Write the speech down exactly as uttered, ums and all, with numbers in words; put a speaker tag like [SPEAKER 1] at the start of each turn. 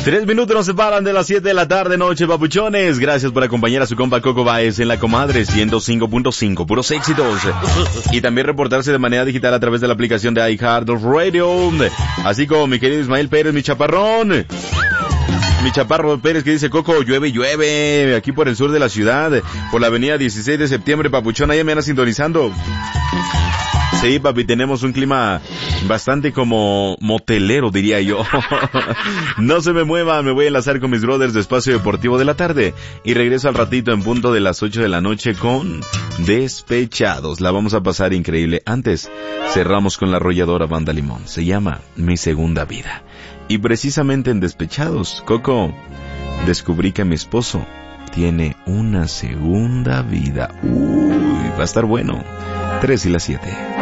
[SPEAKER 1] Tres minutos nos separan de las siete de la tarde, noche, papuchones. Gracias por acompañar a su compa Coco Baez en La Comadre ciento cinco punto cinco, puros éxitos. Y también reportarse de manera digital a través de la aplicación de iHeartRadio. Así como mi querido Ismael Pérez, mi chaparrón. Mi chaparro Pérez que dice, Coco, llueve, llueve, aquí por el sur de la ciudad, por la avenida dieciséis de septiembre, papuchón, ahí me van sintonizando. Sí, papi, tenemos un clima bastante como motelero, diría yo. No se me muevan, me voy a enlazar con mis brothers de Espacio Deportivo de la Tarde y regreso al ratito en punto de las ocho de la noche con Despechados. La vamos a pasar increíble. Antes, cerramos con la arrolladora Banda Limón. Se llama Mi Segunda Vida. Y precisamente en Despechados, Coco, descubrí que mi esposo tiene una segunda vida. Uy, va a estar bueno. Tres y las siete.